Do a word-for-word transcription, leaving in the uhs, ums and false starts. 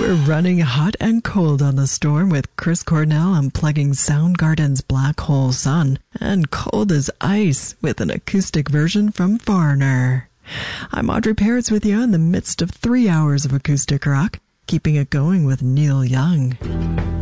We're running hot and cold on the storm with Chris Cornell unplugging Soundgarden's Black Hole Sun, and Cold as Ice with an acoustic version from Foreigner. I'm Audrey Parrots with you in the midst of three hours of acoustic rock, keeping it going with Neil Young.